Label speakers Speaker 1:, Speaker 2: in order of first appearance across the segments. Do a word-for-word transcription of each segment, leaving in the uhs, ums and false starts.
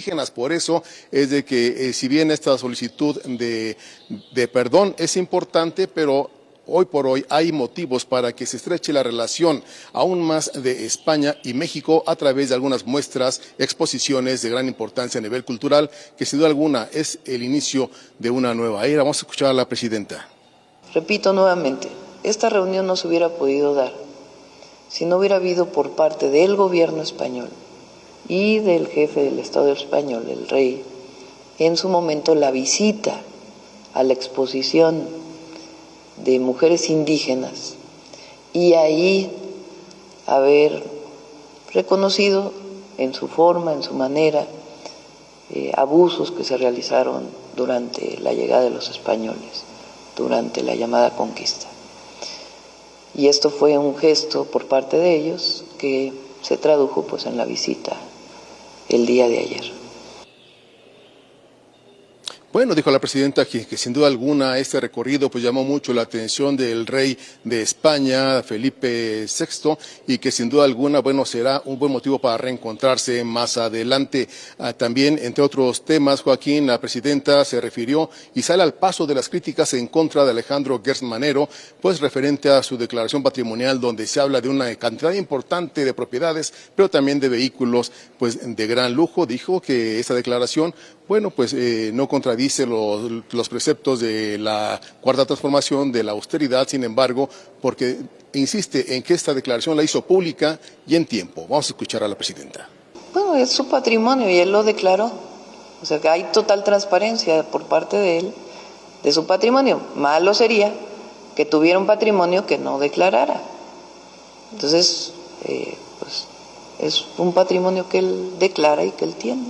Speaker 1: indígenas. Por eso es de que eh, si bien esta solicitud de, de perdón es importante, pero hoy por hoy hay motivos para que se estreche la relación aún más de España y México a través de algunas muestras, exposiciones de gran importancia a nivel cultural, que sin duda alguna es el inicio de una nueva era. Vamos a escuchar a la presidenta.
Speaker 2: Repito nuevamente, esta reunión no se hubiera podido dar si no hubiera habido por parte del gobierno español y del jefe del Estado español, el rey, en su momento la visita a la exposición de mujeres indígenas y ahí haber reconocido en su forma, en su manera, eh, abusos que se realizaron durante la llegada de los españoles, durante la llamada conquista. Y esto fue un gesto por parte de ellos que se tradujo pues en la visita el día de ayer.
Speaker 1: Bueno, dijo la presidenta que, que sin duda alguna este recorrido pues llamó mucho la atención del rey de España, Felipe sexto, y que sin duda alguna, bueno, será un buen motivo para reencontrarse más adelante. Ah, también, entre otros temas, Joaquín, la presidenta se refirió y sale al paso de las críticas en contra de Alejandro Gertz Manero, pues referente a su declaración patrimonial, donde se habla de una cantidad importante de propiedades, pero también de vehículos pues de gran lujo. Dijo que esa declaración, bueno, pues eh, no contradice Los, los preceptos de la Cuarta Transformación, de la austeridad, sin embargo, porque insiste en que esta declaración la hizo pública y en tiempo. Vamos a escuchar a la presidenta.
Speaker 2: Bueno, es su patrimonio y él lo declaró. O sea que hay total transparencia por parte de él, de su patrimonio. Malo sería que tuviera un patrimonio que no declarara. Entonces, eh, pues es un patrimonio que él declara y que él tiene.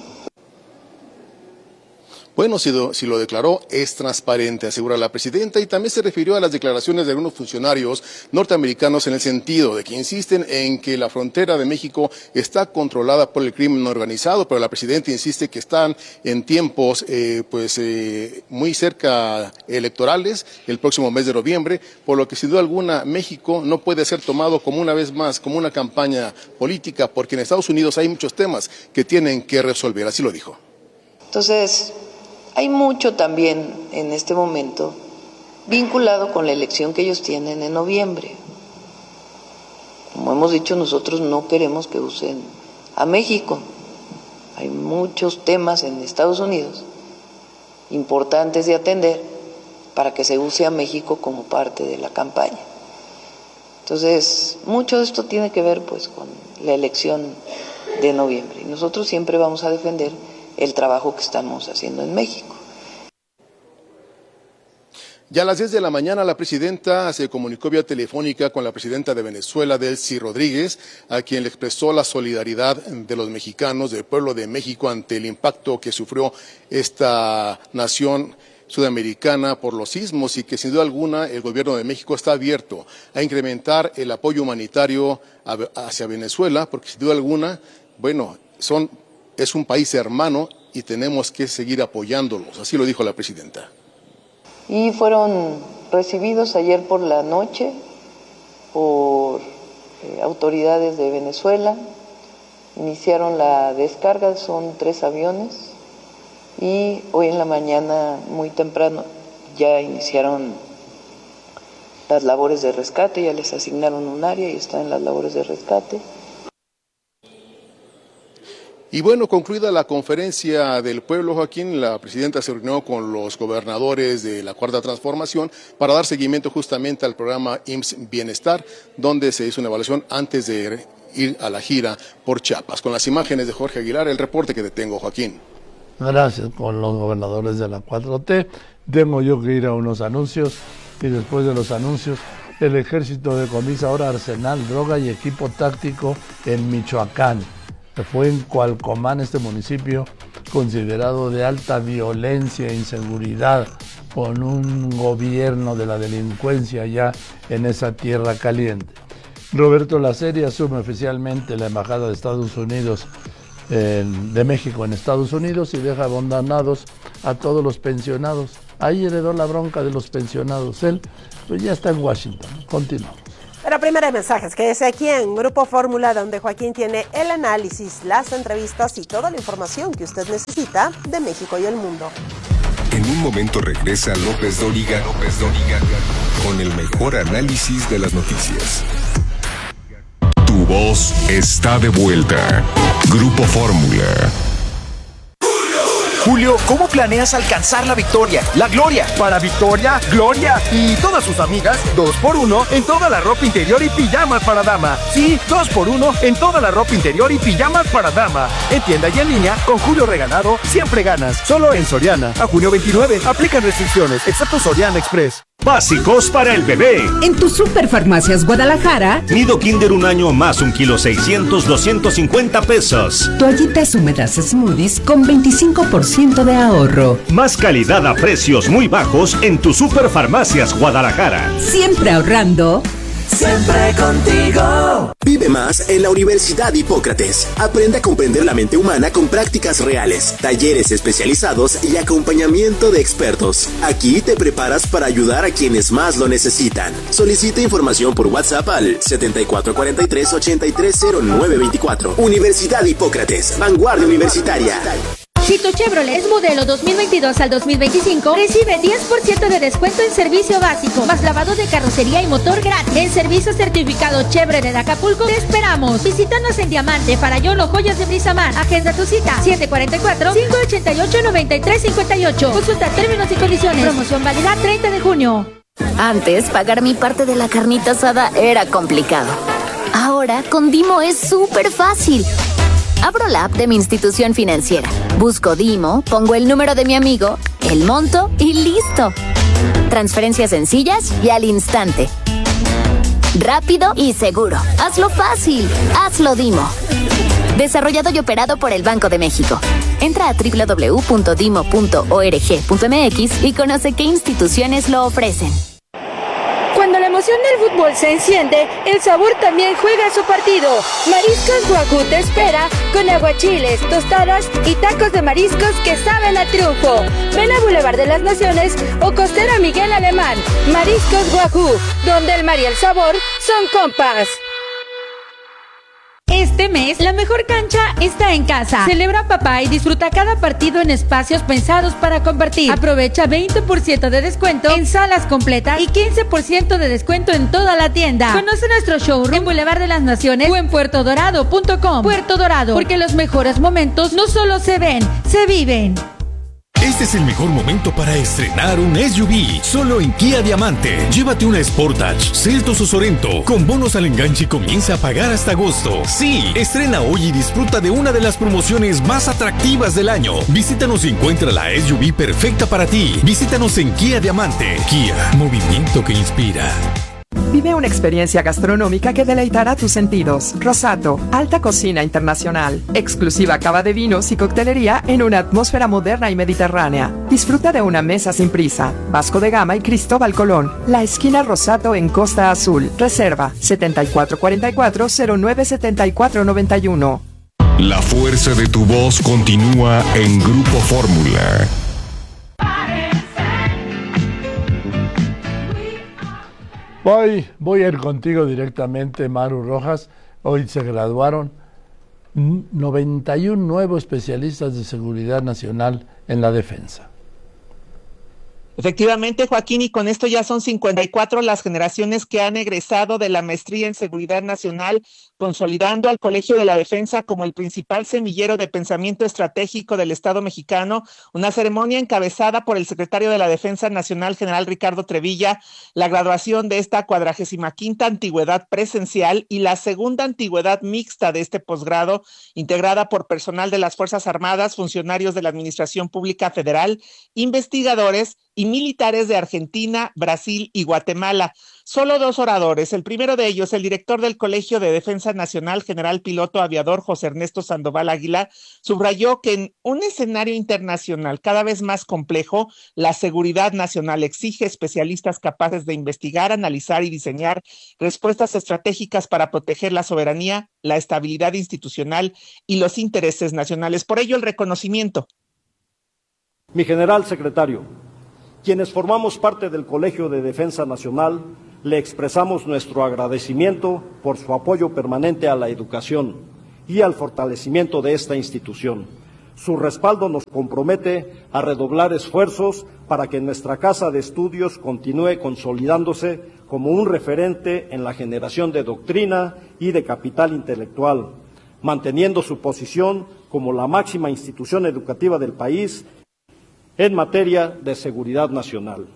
Speaker 1: Bueno, si lo, si lo declaró, es transparente, asegura la presidenta, y también se refirió a las declaraciones de algunos funcionarios norteamericanos en el sentido de que insisten en que la frontera de México está controlada por el crimen organizado, pero la presidenta insiste que están en tiempos eh, pues eh, muy cerca electorales, el próximo mes de noviembre, por lo que sin duda alguna México no puede ser tomado como una vez más, como una campaña política, porque en Estados Unidos hay muchos temas que tienen que resolver, así lo dijo.
Speaker 2: Entonces, hay mucho también en este momento vinculado con la elección que ellos tienen en noviembre. Como hemos dicho, nosotros no queremos que usen a México. Hay muchos temas en Estados Unidos importantes de atender para que se use a México como parte de la campaña. Entonces, mucho de esto tiene que ver pues con la elección de noviembre. Y nosotros siempre vamos a defender el trabajo que estamos haciendo en México.
Speaker 1: Ya a las diez de la mañana la presidenta se comunicó vía telefónica con la presidenta de Venezuela, Delcy Rodríguez, a quien le expresó la solidaridad de los mexicanos, del pueblo de México, ante el impacto que sufrió esta nación sudamericana por los sismos, y que sin duda alguna el gobierno de México está abierto a incrementar el apoyo humanitario hacia Venezuela, porque sin duda alguna, bueno, son es un país hermano y tenemos que seguir apoyándolos, así lo dijo la presidenta.
Speaker 2: Y fueron recibidos ayer por la noche por eh, autoridades de Venezuela, iniciaron la descarga, son tres aviones, y hoy en la mañana muy temprano ya iniciaron las labores de rescate, ya les asignaron un área y están en las labores de rescate.
Speaker 1: Y bueno, concluida la conferencia del pueblo, Joaquín, la presidenta se reunió con los gobernadores de la Cuarta Transformación para dar seguimiento justamente al programa I M S S Bienestar, donde se hizo una evaluación antes de ir a la gira por Chiapas. Con las imágenes de Jorge Aguilar, el reporte que te tengo, Joaquín.
Speaker 3: Gracias. Con los gobernadores de la cuatro T, tengo yo que ir a unos anuncios, y después de los anuncios, el ejército decomisa ahora arsenal, droga y equipo táctico en Michoacán. Fue en Cualcomán, este municipio considerado de alta violencia e inseguridad, con un gobierno de la delincuencia ya en esa tierra caliente. Roberto Laceri asume oficialmente la embajada de Estados Unidos, eh, de México en Estados Unidos, y deja abandonados a todos los pensionados. Ahí heredó la bronca de los pensionados. Él pues ya está en Washington. Continuamos.
Speaker 4: Pero primero hay mensajes, que es aquí en Grupo Fórmula, donde Joaquín tiene el análisis, las entrevistas y toda la información que usted necesita de México y el mundo.
Speaker 5: En un momento regresa López Dóriga, López Dóriga, con el mejor análisis de las noticias. Tu voz está de vuelta. Grupo Fórmula.
Speaker 6: Julio, ¿cómo planeas alcanzar la victoria, la gloria? Para Victoria, Gloria y todas sus amigas, dos por uno en toda la ropa interior y pijamas para dama. Sí, dos por uno en toda la ropa interior y pijamas para dama. En tienda y en línea, con Julio Regalado, siempre ganas. Solo en Soriana. A junio veintinueve, aplican restricciones, excepto Soriana Express.
Speaker 7: Básicos para el bebé.
Speaker 8: En tu Superfarmacias Guadalajara.
Speaker 7: Nido Kinder un año más un kilo seiscientos, doscientos cincuenta pesos.
Speaker 8: Toallitas húmedas Smoothies con veinticinco por ciento de ahorro.
Speaker 7: Más calidad a precios muy bajos en tu Superfarmacias Guadalajara.
Speaker 8: Siempre ahorrando.
Speaker 9: Siempre contigo. Vive más en la Universidad Hipócrates. Aprende a comprender la mente humana con prácticas reales, talleres especializados y acompañamiento de expertos. Aquí te preparas para ayudar a quienes más lo necesitan. Solicita información por WhatsApp al setenta y cuatro cuarenta y tres, ochenta y tres cero nueve veinticuatro. Universidad Hipócrates, vanguardia universitaria.
Speaker 10: Si tu Chevrolet es modelo dos mil veintidós al dos mil veinticinco, recibe diez por ciento de descuento en servicio básico, más lavado de carrocería y motor gratis. En servicio certificado Chevrolet de Acapulco, te esperamos. Visítanos en Diamante, Farallón, Joyas de Brizamar. Agenda tu cita, siete cuatro cuatro, cinco ocho ocho, nueve tres cinco ocho. Consulta términos y condiciones. Promoción válida treinta de junio.
Speaker 11: Antes, pagar mi parte de la carnita asada era complicado. Ahora, con Dimo es súper fácil. Abro la app de mi institución financiera, busco Dimo, pongo el número de mi amigo, el monto y listo. Transferencias sencillas y al instante. Rápido y seguro. Hazlo fácil. Hazlo Dimo. Desarrollado y operado por el Banco de México. Entra a doble u doble u doble u punto dimo punto org punto m x y conoce qué instituciones lo ofrecen.
Speaker 10: Cuando la emoción del fútbol se enciende, el sabor también juega su partido. Mariscos Guajú te espera con aguachiles, tostadas y tacos de mariscos que saben a triunfo. Ven a Boulevard de las Naciones o Costera Miguel Alemán. Mariscos Guajú, donde el mar y el sabor son compas. Este mes, la mejor cancha está en casa. Celebra papá y disfruta cada partido en espacios pensados para compartir. Aprovecha veinte por ciento de descuento en salas completas y quince por ciento de descuento en toda la tienda. Conoce nuestro showroom en Boulevard de las Naciones o en puerto dorado punto com. Puerto Dorado, porque los mejores momentos no solo se ven, se viven.
Speaker 12: Este es el mejor momento para estrenar un S U V, solo en Kia Diamante. Llévate una Sportage, Seltos o Sorento, con bonos al enganche y comienza a pagar hasta agosto. Sí, estrena hoy y disfruta de una de las promociones más atractivas del año. Visítanos y encuentra la S U V perfecta para ti. Visítanos en Kia Diamante. Kia, movimiento que inspira.
Speaker 13: Vive una experiencia gastronómica que deleitará tus sentidos. Rosato, alta cocina internacional, exclusiva cava de vinos y coctelería en una atmósfera moderna y mediterránea. Disfruta de una mesa sin prisa. Vasco de Gama y Cristóbal Colón. La esquina Rosato en Costa Azul. Reserva setenta y cuatro cuarenta y cuatro, cero nueve setenta y cuatro noventa y uno.
Speaker 5: La fuerza de tu voz continúa en Grupo Fórmula.
Speaker 3: Voy, voy a ir contigo directamente, Maru Rojas. Hoy se graduaron noventa y uno nuevos especialistas de seguridad nacional en la defensa.
Speaker 14: Efectivamente, Joaquín, y con esto ya son cincuenta y cuatro las generaciones que han egresado de la maestría en Seguridad Nacional, consolidando al Colegio de la Defensa como el principal semillero de pensamiento estratégico del Estado mexicano, una ceremonia encabezada por el secretario de la Defensa Nacional, general Ricardo Trevilla, la graduación de esta cuadragésima quinta antigüedad presencial y la segunda antigüedad mixta de este posgrado, integrada por personal de las Fuerzas Armadas, funcionarios de la Administración Pública Federal, investigadores y militares de Argentina, Brasil y Guatemala. Solo dos oradores. El primero de ellos, el director del Colegio de Defensa Nacional, general piloto aviador José Ernesto Sandoval Águila, subrayó que en un escenario internacional cada vez más complejo, la seguridad nacional exige especialistas capaces de investigar, analizar y diseñar respuestas estratégicas para proteger la soberanía, la estabilidad institucional y los intereses nacionales. Por ello, el reconocimiento.
Speaker 15: Mi general secretario, quienes formamos parte del Colegio de Defensa Nacional, le expresamos nuestro agradecimiento por su apoyo permanente a la educación y al fortalecimiento de esta institución. Su respaldo nos compromete a redoblar esfuerzos para que nuestra casa de estudios continúe consolidándose como un referente en la generación de doctrina y de capital intelectual, manteniendo su posición como la máxima institución educativa del país en materia de seguridad nacional.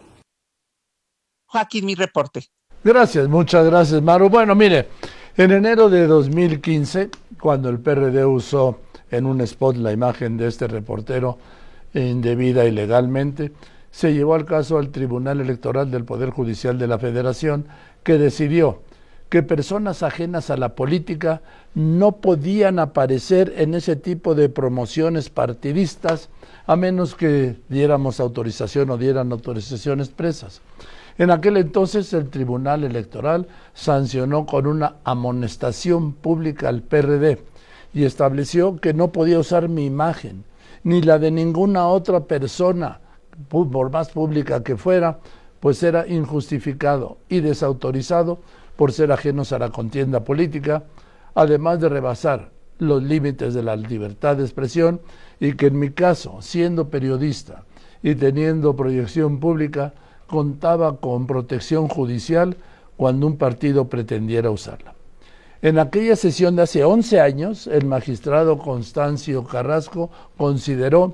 Speaker 14: Joaquín, mi reporte.
Speaker 3: Gracias, muchas gracias, Maru. Bueno, mire, en enero de dos mil quince, cuando el P R D usó en un spot la imagen de este reportero indebida y legalmente, se llevó al caso al Tribunal Electoral del Poder Judicial de la Federación, que decidió que personas ajenas a la política no podían aparecer en ese tipo de promociones partidistas a menos que diéramos autorización o dieran autorización expresas. En aquel entonces el Tribunal Electoral sancionó con una amonestación pública al P R D y estableció que no podía usar mi imagen, ni la de ninguna otra persona, por más pública que fuera, pues era injustificado y desautorizado por ser ajenos a la contienda política, además de rebasar los límites de la libertad de expresión, y que en mi caso, siendo periodista y teniendo proyección pública, contaba con protección judicial cuando un partido pretendiera usarla. En aquella sesión de hace once años, el magistrado Constancio Carrasco consideró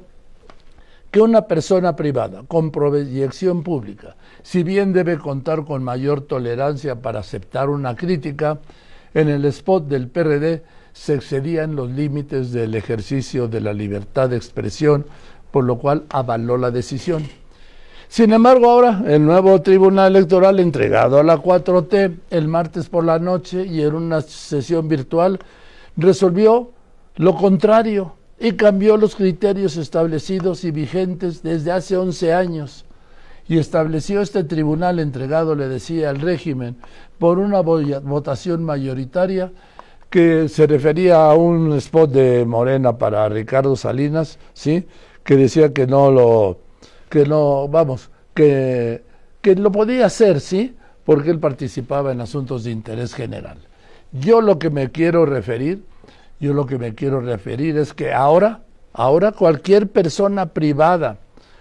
Speaker 3: que una persona privada con proyección pública, si bien debe contar con mayor tolerancia para aceptar una crítica, en el spot del P R D se excedían los límites del ejercicio de la libertad de expresión, por lo cual avaló la decisión. Sin embargo, ahora el nuevo Tribunal Electoral, entregado a la cuatro T el martes por la noche y en una sesión virtual, resolvió lo contrario y cambió los criterios establecidos y vigentes desde hace once años. Y estableció este tribunal entregado, le decía, al régimen por una votación mayoritaria que se refería a un spot de Morena para Ricardo Salinas, ¿sí?, que decía que no lo... que no, vamos, que, que lo podía hacer, sí, porque él participaba en asuntos de interés general. Yo lo que me quiero referir, yo lo que me quiero referir es que ahora, ahora cualquier persona privada,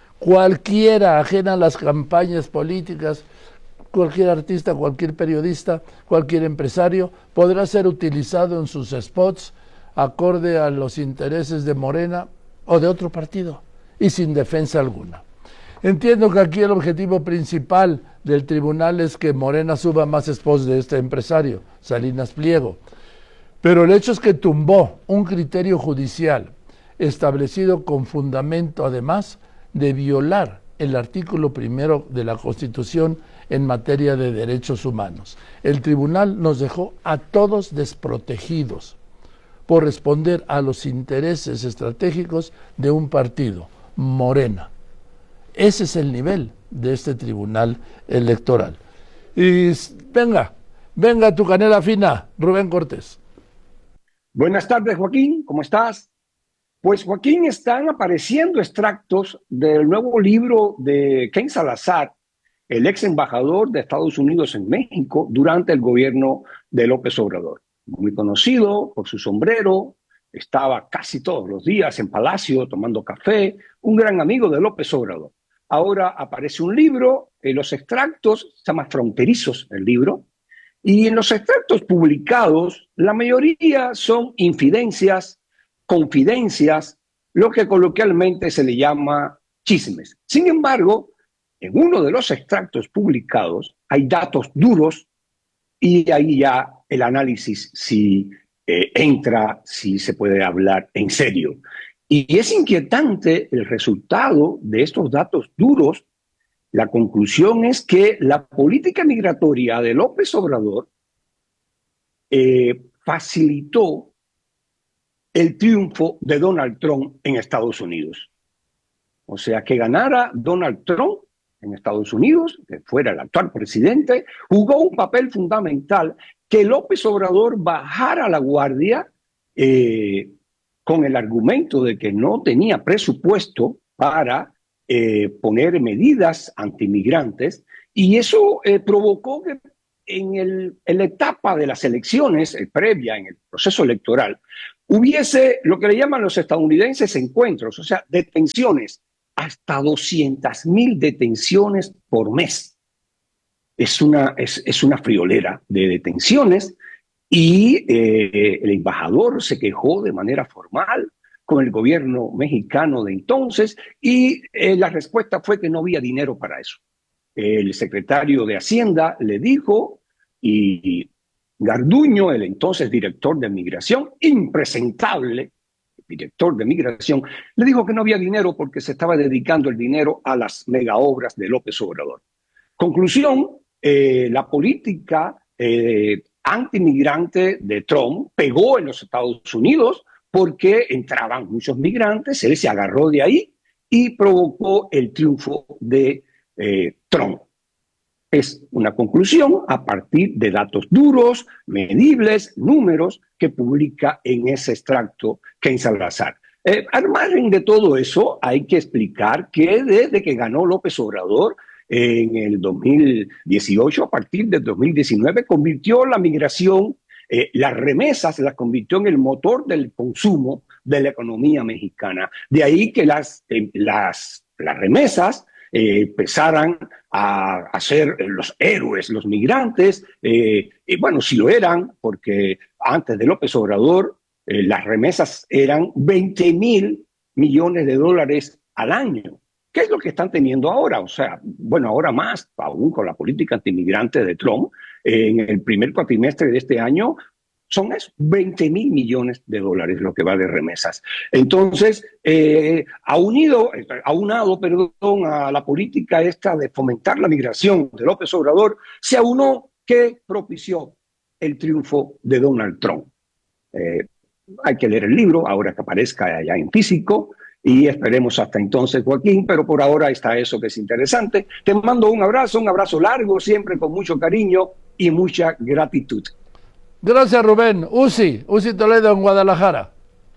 Speaker 3: cualquiera ajena a las campañas políticas, cualquier artista, cualquier periodista, cualquier empresario, podrá ser utilizado en sus spots acorde a los intereses de Morena o de otro partido y sin defensa alguna. Entiendo que aquí el objetivo principal del tribunal es que Morena suba más spots de este empresario, Salinas Pliego, pero el hecho es que tumbó un criterio judicial establecido con fundamento, además, de violar el artículo primero de la Constitución en materia de derechos humanos. El tribunal nos dejó a todos desprotegidos por responder a los intereses estratégicos de un partido, Morena. Ese es el nivel de este tribunal electoral. Y venga, venga tu canela fina, Rubén Cortés.
Speaker 16: Buenas tardes, Joaquín, ¿cómo estás? Pues, Joaquín, están apareciendo extractos del nuevo libro de Ken Salazar, el ex embajador de Estados Unidos en México durante el gobierno de López Obrador. Muy conocido por su sombrero, estaba casi todos los días en Palacio tomando café, un gran amigo de López Obrador. Ahora aparece un libro, en los extractos, se llama Fronterizos el libro, y en los extractos publicados, la mayoría son infidencias, confidencias, lo que coloquialmente se le llama chismes. Sin embargo, en uno de los extractos publicados hay datos duros y ahí ya el análisis si eh, entra, si se puede hablar en serio. Y es inquietante el resultado de estos datos duros. La conclusión es que la política migratoria de López Obrador eh, facilitó el triunfo de Donald Trump en Estados Unidos. O sea, que ganara Donald Trump en Estados Unidos, que fuera el actual presidente, jugó un papel fundamental, que López Obrador bajara la guardia eh, con el argumento de que no tenía presupuesto para eh, poner medidas antimigrantes, y eso eh, provocó que en, el, en la etapa de las elecciones, eh, previa en el proceso electoral, hubiese lo que le llaman los estadounidenses encuentros, o sea, detenciones, hasta doscientas mil detenciones por mes. Es una, es, es una friolera de detenciones y eh, el embajador se quejó de manera formal con el gobierno mexicano de entonces y eh, la respuesta fue que no había dinero para eso. El secretario de Hacienda le dijo y Garduño, el entonces director de Migración, impresentable, director de Migración, le dijo que no había dinero porque se estaba dedicando el dinero a las megaobras de López Obrador. Conclusión, eh, la política eh, antimigrante de Trump pegó en los Estados Unidos porque entraban muchos migrantes, él se agarró de ahí y provocó el triunfo de eh, Trump. Es una conclusión a partir de datos duros, medibles, números que publica en ese extracto Ken Salazar. Eh, al margen de todo eso, hay que explicar que desde que ganó López Obrador eh, en el dos mil dieciocho, a partir del dos mil diecinueve, convirtió la migración, eh, las remesas, las convirtió en el motor del consumo de la economía mexicana. De ahí que las, eh, las, las remesas Eh, empezaran a, a ser los héroes, los migrantes, eh, y bueno, sí lo eran, porque antes de López Obrador eh, las remesas eran veinte mil millones de dólares al año. ¿Qué es lo que están teniendo ahora? O sea, bueno, ahora más, aún con la política antimigrante de Trump, eh, en el primer cuatrimestre de este año, son eso, veinte mil millones de dólares lo que va de remesas. Entonces, eh, aunido, aunado perdón, a la política esta de fomentar la migración de López Obrador, se aunó que propició el triunfo de Donald Trump. Eh, hay que leer el libro, ahora que aparezca allá en físico, y esperemos hasta entonces, Joaquín, pero por ahora está eso que es interesante. Te mando un abrazo, un abrazo largo, siempre con mucho cariño y mucha gratitud.
Speaker 3: Gracias, Rubén. Uzi, Uzi Toledo en Guadalajara.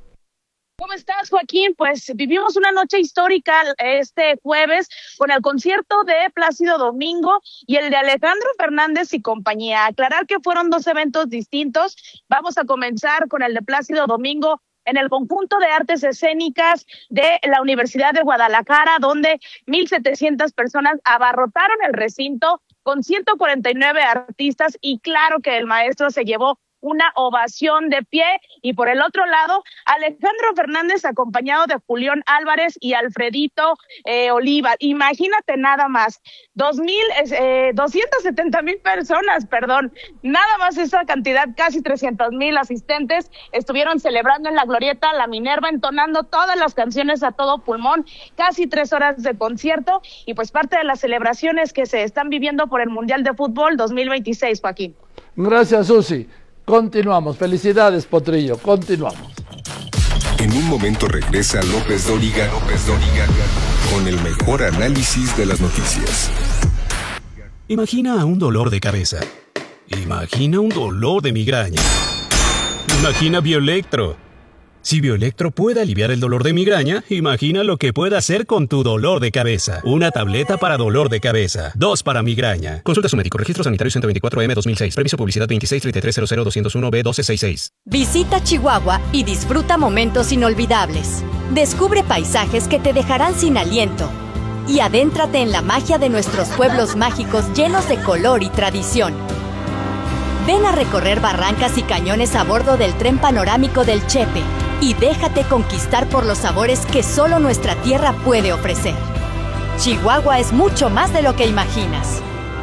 Speaker 17: ¿Cómo estás, Joaquín? Pues vivimos una noche histórica este jueves con el concierto de Plácido Domingo y el de Alejandro Fernández y compañía. Aclarar que fueron dos eventos distintos. Vamos a comenzar con el de Plácido Domingo en el conjunto de artes escénicas de la Universidad de Guadalajara, donde mil setecientas personas abarrotaron el recinto con ciento cuarenta y nueve artistas y claro que el maestro se llevó una ovación de pie. Y por el otro lado, Alejandro Fernández acompañado de Julián Álvarez y Alfredito eh, Oliva. Imagínate nada más, dos mil, eh, doscientas setenta mil personas, perdón, nada más esa cantidad, casi trescientos mil asistentes estuvieron celebrando en la Glorieta La Minerva, entonando todas las canciones a todo pulmón, casi tres horas de concierto y pues parte de las celebraciones que se están viviendo por el Mundial de Fútbol dos mil veintiséis, Joaquín.
Speaker 3: Gracias, Susi. Continuamos. Felicidades, Potrillo. Continuamos.
Speaker 5: En un momento regresa López Dóriga, López Dóriga, con el mejor análisis de las noticias.
Speaker 12: Imagina un dolor de cabeza. Imagina un dolor de migraña. Imagina Bioelectro. Si Bioelectro puede aliviar el dolor de migraña, imagina lo que puede hacer con tu dolor de cabeza. Una tableta para dolor de cabeza. Dos para migraña. Consulta a su médico. Registro sanitario ciento veinticuatro M dos mil seis. Previso publicidad veintiséis treinta y tres cero cero dos cero uno B doce sesenta y seis.
Speaker 18: Visita Chihuahua y disfruta momentos inolvidables. Descubre paisajes que te dejarán sin aliento. Y adéntrate en la magia de nuestros pueblos mágicos llenos de color y tradición. Ven a recorrer barrancas y cañones a bordo del tren panorámico del Chepe y déjate conquistar por los sabores que solo nuestra tierra puede ofrecer. Chihuahua es mucho más de lo que imaginas.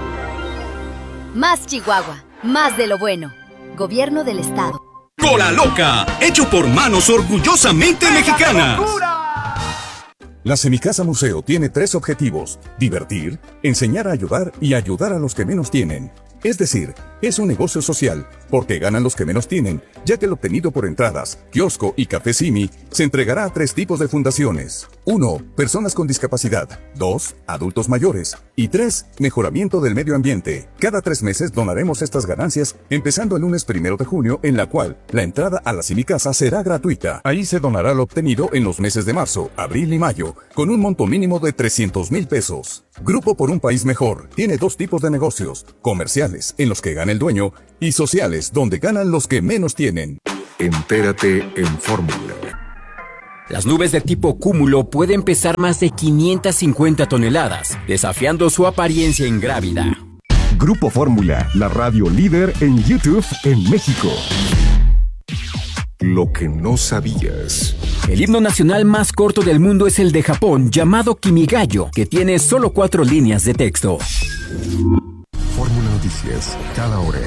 Speaker 19: Más Chihuahua, más de lo bueno. Gobierno del Estado.
Speaker 20: Cola Loca, hecho por manos orgullosamente mexicanas.
Speaker 21: La Semicasa Museo tiene tres objetivos: divertir, enseñar a ayudar y ayudar a los que menos tienen. Es decir, es un negocio social, porque ganan los que menos tienen, ya que el obtenido por entradas, kiosco y café Simi se entregará a tres tipos de fundaciones. uno. Personas con discapacidad. dos. Adultos mayores. Y tres. Mejoramiento del medio ambiente. Cada tres meses donaremos estas ganancias, empezando el lunes primero de junio, en la cual la entrada a la Semicasa será gratuita. Ahí se donará lo obtenido en los meses de marzo, abril y mayo, con un monto mínimo de trescientos mil pesos. Grupo por un País Mejor tiene dos tipos de negocios: comerciales, en los que gana el dueño, y sociales, donde ganan los que menos tienen. Entérate en Fórmula.
Speaker 2: Las nubes de tipo cúmulo pueden pesar más de quinientas cincuenta toneladas, desafiando su apariencia ingrávida.
Speaker 5: Grupo Fórmula, la radio líder en YouTube en México. Lo que no sabías.
Speaker 2: El himno nacional más corto del mundo es el de Japón, llamado Kimigayo, que tiene solo cuatro líneas de texto.
Speaker 5: Fórmula Noticias, cada hora.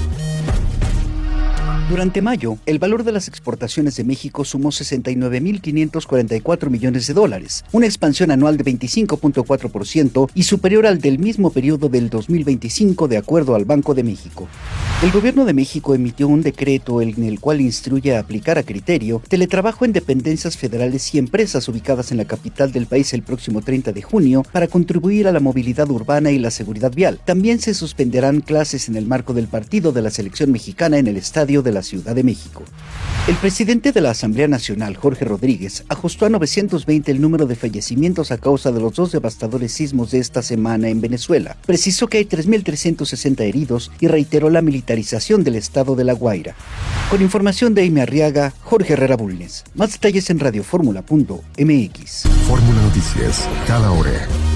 Speaker 22: Durante mayo, el valor de las exportaciones de México sumó sesenta y nueve mil quinientos cuarenta y cuatro millones de dólares, una expansión anual de veinticinco punto cuatro por ciento y superior al del mismo periodo del dos mil veinticinco, de acuerdo al Banco de México. El Gobierno de México emitió un decreto en el cual instruye a aplicar a criterio teletrabajo en dependencias federales y empresas ubicadas en la capital del país el próximo treinta de junio para contribuir a la movilidad urbana y la seguridad vial. También se suspenderán clases en el marco del partido de la selección mexicana en el estadio de la Ciudad de México. El presidente de la Asamblea Nacional, Jorge Rodríguez, ajustó a novecientos veinte el número de fallecimientos a causa de los dos devastadores sismos de esta semana en Venezuela. Precisó que hay tres mil trescientos sesenta heridos y reiteró la militarización del estado de La Guaira. Con información de Amy Arriaga, Jorge Herrera Bulnes. Más detalles en radioformula punto m x.
Speaker 5: Fórmula Noticias, cada hora.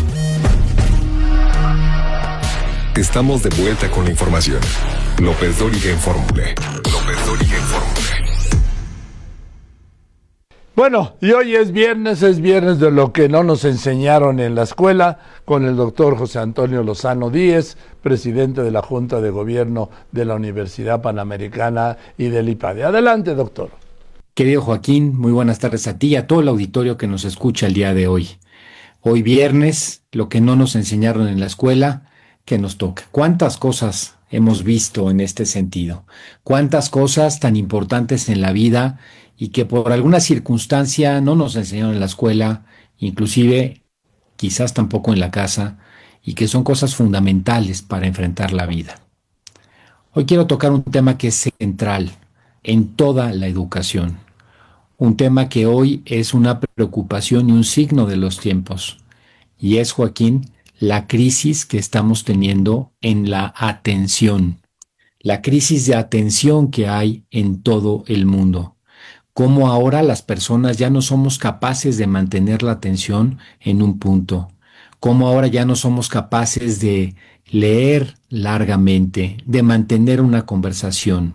Speaker 5: Estamos de vuelta con la información. López Dóriga en Fórmula. López Dóriga en Fórmula.
Speaker 3: Bueno, y hoy es viernes, es viernes de lo que no nos enseñaron en la escuela, con el doctor José Antonio Lozano Díez, presidente de la Junta de Gobierno de la Universidad Panamericana y del IPADE. Adelante, doctor.
Speaker 23: Querido Joaquín, muy buenas tardes a ti y a todo el auditorio que nos escucha el día de hoy. Hoy viernes, lo que no nos enseñaron en la escuela, que nos toca. ¿Cuántas cosas hemos visto en este sentido? ¿Cuántas cosas tan importantes en la vida y que por alguna circunstancia no nos enseñaron en la escuela, inclusive quizás tampoco en la casa, y que son cosas fundamentales para enfrentar la vida? Hoy quiero tocar un tema que es central en toda la educación, un tema que hoy es una preocupación y un signo de los tiempos, y es, Joaquín, la crisis que estamos teniendo en la atención, la crisis de atención que hay en todo el mundo. Cómo ahora las personas ya no somos capaces de mantener la atención en un punto. Cómo ahora ya no somos capaces de leer largamente, de mantener una conversación.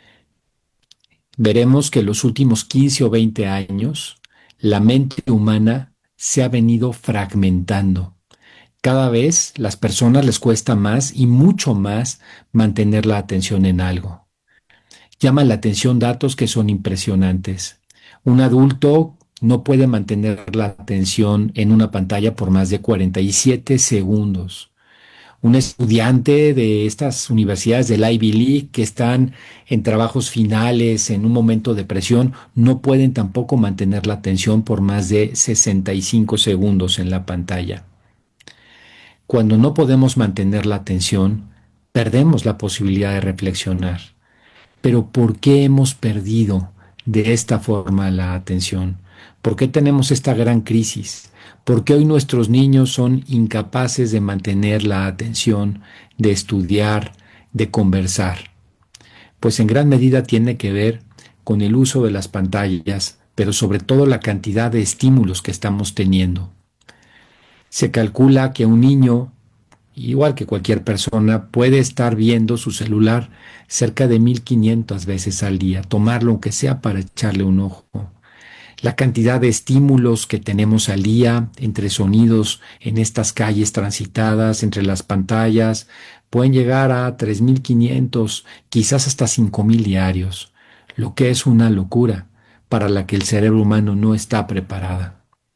Speaker 23: Veremos que en los últimos quince o veinte años, la mente humana se ha venido fragmentando. Cada vez las personas les cuesta más y mucho más mantener la atención en algo. Llaman la atención datos que son impresionantes. Un adulto no puede mantener la atención en una pantalla por más de cuarenta y siete segundos. Un estudiante de estas universidades del Ivy League que están en trabajos finales, en un momento de presión, no pueden tampoco mantener la atención por más de sesenta y cinco segundos en la pantalla. Cuando no podemos mantener la atención, perdemos la posibilidad de reflexionar. Pero ¿por qué hemos perdido de esta forma la atención? ¿Por qué tenemos esta gran crisis? ¿Por qué hoy nuestros niños son incapaces de mantener la atención, de estudiar, de conversar? Pues en gran medida tiene que ver con el uso de las pantallas, pero sobre todo la cantidad de estímulos que estamos teniendo. Se calcula que un niño, igual que cualquier persona, puede estar viendo su celular cerca de mil quinientas veces al día, tomarlo aunque sea para echarle un ojo. La cantidad de estímulos que tenemos al día, entre sonidos en estas calles transitadas, entre las pantallas, pueden llegar a tres mil quinientos, quizás hasta cinco mil diarios, lo que es una locura para la que el cerebro humano no está preparada.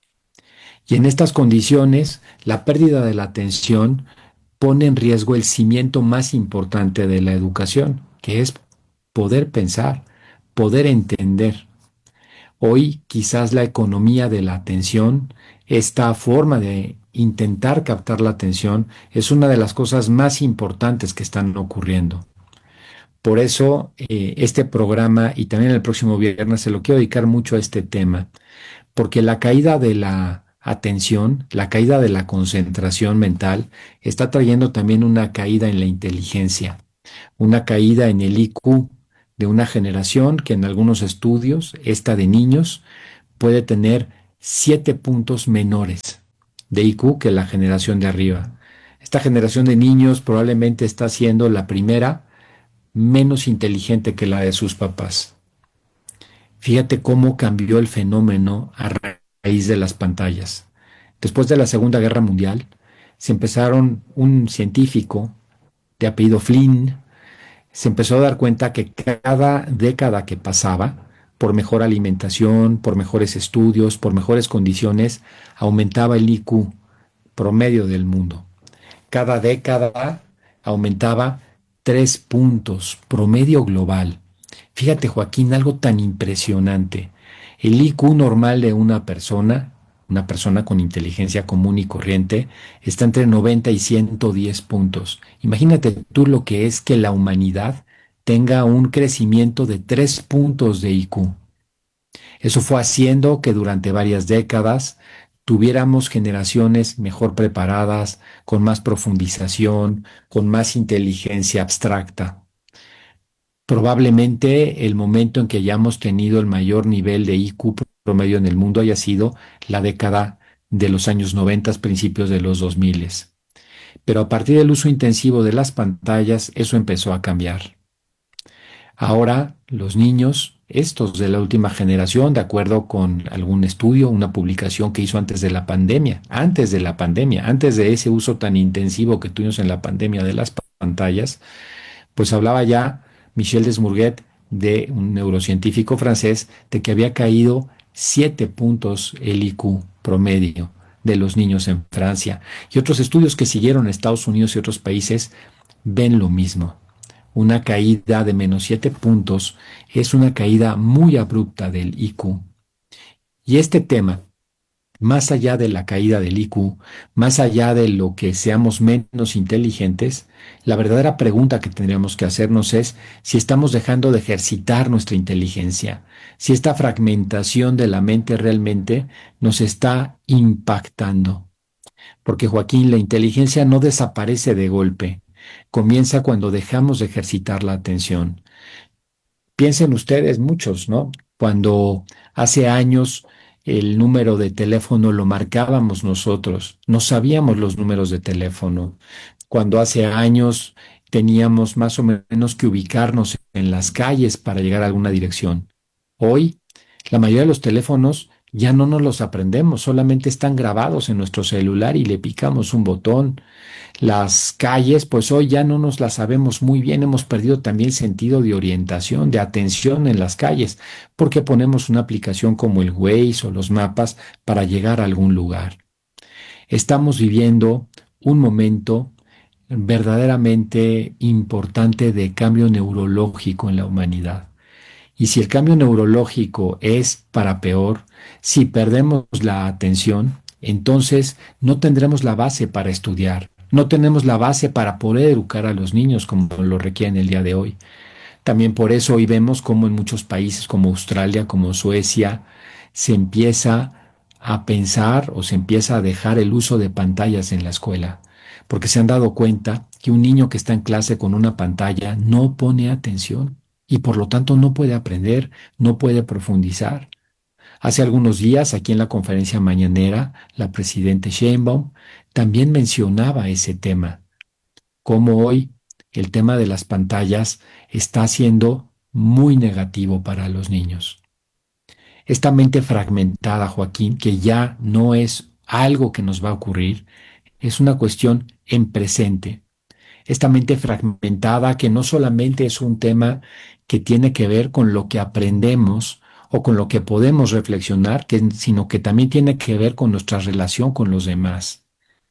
Speaker 23: Y en estas condiciones, la pérdida de la atención pone en riesgo el cimiento más importante de la educación, que es poder pensar, poder entender. Hoy quizás la economía de la atención, esta forma de intentar captar la atención, es una de las cosas más importantes que están ocurriendo. Por eso eh, este programa y también el próximo viernes se lo quiero dedicar mucho a este tema, porque la caída de la atención, la caída de la concentración mental, está trayendo también una caída en la inteligencia, una caída en el I Q de una generación que en algunos estudios, esta de niños, puede tener siete puntos menores de I Q que la generación de arriba. Esta generación de niños probablemente está siendo la primera menos inteligente que la de sus papás. Fíjate cómo cambió el fenómeno a raíz de las pantallas. Después de la Segunda Guerra Mundial, se empezaron, un científico de apellido Flynn, se empezó a dar cuenta que cada década que pasaba, por mejor alimentación, por mejores estudios, por mejores condiciones, aumentaba el I Q promedio del mundo. Cada década aumentaba tres puntos, promedio global. Fíjate, Joaquín, algo tan impresionante. El I Q normal de una persona, una persona con inteligencia común y corriente, está entre noventa y ciento diez puntos. Imagínate tú lo que es que la humanidad tenga un crecimiento de tres puntos de I Q. Eso fue haciendo que durante varias décadas tuviéramos generaciones mejor preparadas, con más profundización, con más inteligencia abstracta. Probablemente el momento en que hayamos tenido el mayor nivel de I Q promedio en el mundo haya sido la década de los años noventa, principios de los dos mil. Pero a partir del uso intensivo de las pantallas, eso empezó a cambiar. Ahora los niños, estos de la última generación, de acuerdo con algún estudio, una publicación que hizo antes de la pandemia, antes de la pandemia, antes de ese uso tan intensivo que tuvimos en la pandemia de las pantallas, pues hablaba ya Michel Desmourguet, de un neurocientífico francés, de que había caído siete puntos el I Q promedio de los niños en Francia. Y otros estudios que siguieron en Estados Unidos y otros países ven lo mismo. Una caída de menos siete puntos es una caída muy abrupta del I Q. Y este tema, más allá de la caída del I Q, más allá de lo que seamos menos inteligentes, la verdadera pregunta que tendríamos que hacernos es si estamos dejando de ejercitar nuestra inteligencia, si esta fragmentación de la mente realmente nos está impactando. Porque, Joaquín, la inteligencia no desaparece de golpe. Comienza cuando dejamos de ejercitar la atención. Piensen ustedes, muchos, ¿no? Cuando hace años el número de teléfono lo marcábamos nosotros, no sabíamos los números de teléfono. Cuando hace años teníamos más o menos que ubicarnos en las calles para llegar a alguna dirección. Hoy, la mayoría de los teléfonos ya no nos los aprendemos, solamente están grabados en nuestro celular y le picamos un botón. Las calles, pues hoy ya no nos las sabemos muy bien, hemos perdido también el sentido de orientación, de atención en las calles, porque ponemos una aplicación como el Waze o los mapas para llegar a algún lugar. Estamos viviendo un momento verdaderamente importante de cambio neurológico en la humanidad. Y si el cambio neurológico es para peor, si perdemos la atención, entonces no tendremos la base para estudiar, no tenemos la base para poder educar a los niños como lo requieren el día de hoy. También por eso hoy vemos cómo en muchos países como Australia, como Suecia, se empieza a pensar o se empieza a dejar el uso de pantallas en la escuela, porque se han dado cuenta que un niño que está en clase con una pantalla no pone atención y por lo tanto no puede aprender, no puede profundizar. Hace algunos días, aquí en la conferencia mañanera, la presidenta Sheinbaum también mencionaba ese tema, cómo hoy el tema de las pantallas está siendo muy negativo para los niños. Esta mente fragmentada, Joaquín, que ya no es algo que nos va a ocurrir, es una cuestión en presente. Esta mente fragmentada que no solamente es un tema que tiene que ver con lo que aprendemos o con lo que podemos reflexionar, que, sino que también tiene que ver con nuestra relación con los demás.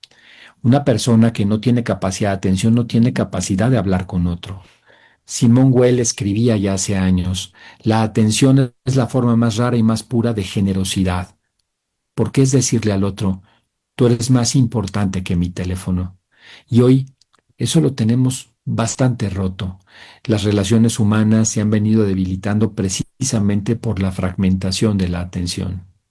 Speaker 23: Una persona que no tiene capacidad de atención no tiene capacidad de hablar con otro. Simone Weil escribía ya hace años, la atención es la forma más rara y más pura de generosidad, porque es decirle al otro, tú eres más importante que mi teléfono. Y hoy eso lo tenemos bastante roto. Las relaciones humanas se han venido debilitando precisamente por la fragmentación de la atención.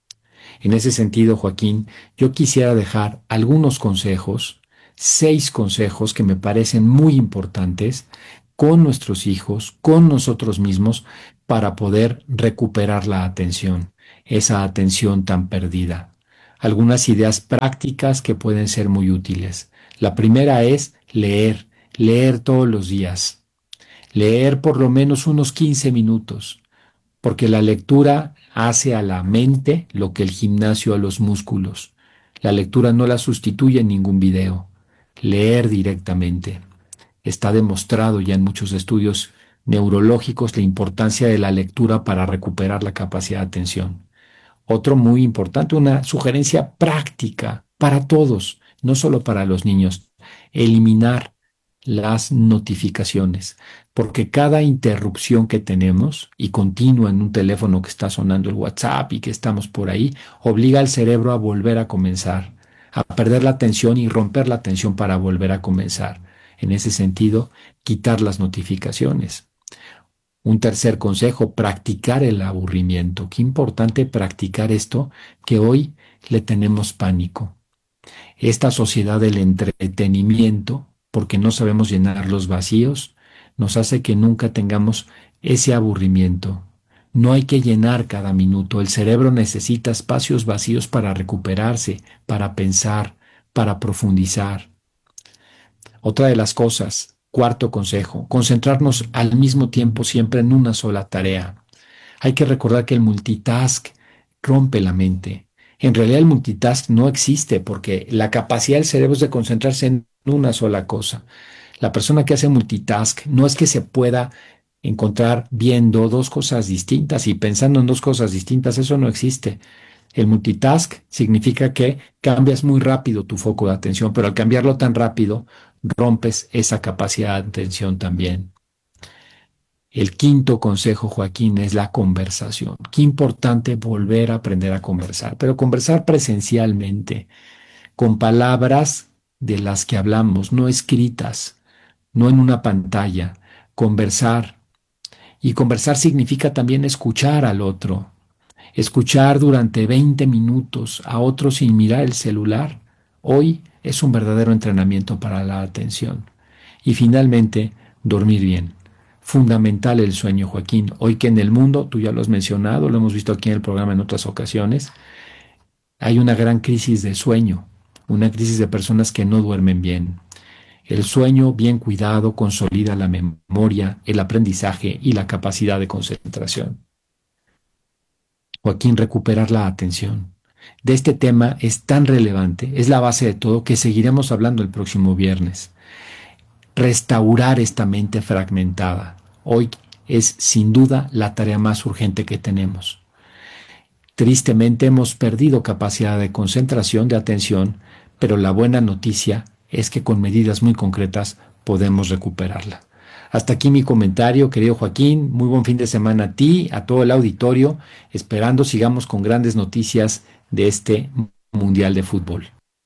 Speaker 23: En ese sentido, Joaquín, yo quisiera dejar algunos consejos, seis consejos que me parecen muy importantes con nuestros hijos, con nosotros mismos, para poder recuperar la atención, esa atención tan perdida. Algunas ideas prácticas que pueden ser muy útiles. La primera es leer, leer todos los días. Leer por lo menos unos quince minutos, porque la lectura hace a la mente lo que el gimnasio a los músculos. La lectura no la sustituye en ningún video. Leer directamente. Está demostrado ya en muchos estudios neurológicos la importancia de la lectura para recuperar la capacidad de atención. Otro muy importante, una sugerencia práctica para todos, no solo para los niños, eliminar las notificaciones, porque cada interrupción que tenemos y continua en un teléfono que está sonando el WhatsApp y que estamos por ahí, obliga al cerebro a volver a comenzar, a perder la atención y romper la atención para volver a comenzar. En ese sentido, quitar las notificaciones. Un tercer consejo, practicar el aburrimiento. Qué importante practicar esto, que hoy le tenemos pánico. Esta sociedad del entretenimiento, porque no sabemos llenar los vacíos, nos hace que nunca tengamos ese aburrimiento. No hay que llenar cada minuto. El cerebro necesita espacios vacíos para recuperarse, para pensar, para profundizar. Otra de las cosas, cuarto consejo, concentrarnos al mismo tiempo siempre en una sola tarea. Hay que recordar que el multitask rompe la mente. En realidad el multitask no existe porque la capacidad del cerebro es de concentrarse en una sola cosa. La persona que hace multitask no es que se pueda encontrar viendo dos cosas distintas y pensando en dos cosas distintas, eso no existe. El multitask significa que cambias muy rápido tu foco de atención, pero al cambiarlo tan rápido, rompes esa capacidad de atención también. El quinto consejo, Joaquín, es la conversación. Qué importante volver a aprender a conversar, pero conversar presencialmente, con palabras de las que hablamos, no escritas, no en una pantalla. Conversar. Y conversar significa también escuchar al otro. Escuchar durante veinte minutos a otro sin mirar el celular. Hoy es un verdadero entrenamiento para la atención. Y finalmente, dormir bien. Fundamental el sueño, Joaquín. Hoy que en el mundo, tú ya lo has mencionado, lo hemos visto aquí en el programa en otras ocasiones, hay una gran crisis de sueño, una crisis de personas que no duermen bien. El sueño bien cuidado consolida la memoria, el aprendizaje y la capacidad de concentración. Joaquín, recuperar la atención. De este tema es tan relevante, es la base de todo, que seguiremos hablando el próximo viernes. Restaurar esta mente fragmentada. Hoy es sin duda la tarea más urgente que tenemos. Tristemente hemos perdido capacidad de concentración, de atención, pero la buena noticia es que con medidas muy concretas podemos recuperarla. Hasta aquí mi comentario, querido Joaquín. Muy buen fin de semana a ti, a todo el auditorio, esperando sigamos con grandes noticias de este Mundial de Fútbol.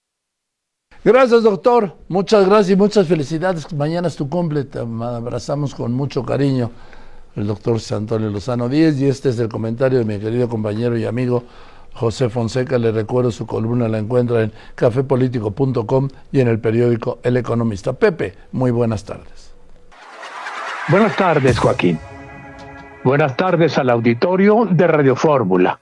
Speaker 3: Gracias, doctor. Muchas gracias y muchas felicidades. Mañana es tu cumple. Te abrazamos con mucho cariño. El doctor Antonio Lozano Díez, y este es el comentario de mi querido compañero y amigo José Fonseca. Le recuerdo, su columna la encuentra en café político punto com y en el periódico El Economista. Pepe, muy buenas tardes.
Speaker 1: Buenas tardes, Joaquín. Buenas tardes al auditorio de Radio Fórmula.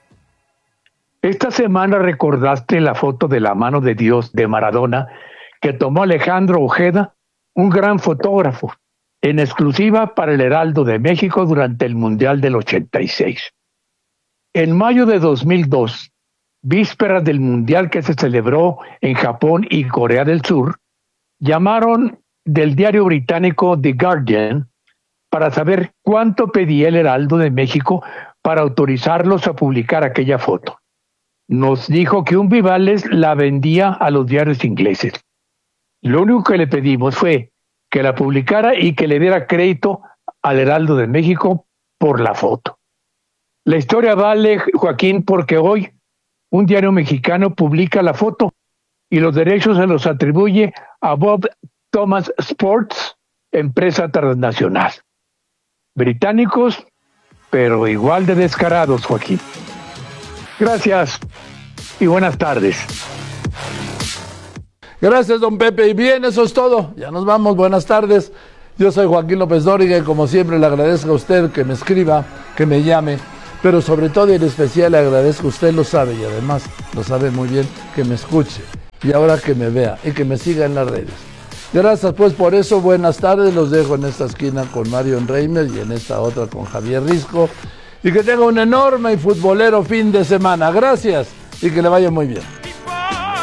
Speaker 1: Esta semana recordaste la foto de la mano de Dios de Maradona que tomó Alejandro Ojeda, un gran fotógrafo, en exclusiva para el Heraldo de México durante el Mundial del ochenta y seis. En mayo de dos mil dos, vísperas del Mundial que se celebró en Japón y Corea del Sur, llamaron del diario británico The Guardian para saber cuánto pedía el Heraldo de México para autorizarlos a publicar aquella foto. Nos dijo que un Vivales la vendía a los diarios ingleses. Lo único que le pedimos fue que la publicara y que le diera crédito al Heraldo de México por la foto. La historia vale, Joaquín, porque hoy un diario mexicano publica la foto y los derechos se los atribuye a Bob Thomas Sports, empresa transnacional. Británicos, pero igual de descarados, Joaquín. Gracias. y buenas tardes.
Speaker 3: Gracias, don Pepe. Y bien, eso es todo. Ya nos vamos. Buenas tardes. Yo soy Joaquín López Dóriga y como siempre le agradezco a usted que me escriba, que me llame, pero sobre todo y en especial le agradezco, usted lo sabe y además lo sabe muy bien, que me escuche y ahora que me vea y que me siga en las redes. Gracias pues por eso. Buenas tardes. Los dejo en esta esquina con Mario Reimer y en esta otra con Javier Risco. Y que tenga un enorme y futbolero fin de semana. Gracias y que le vaya muy bien.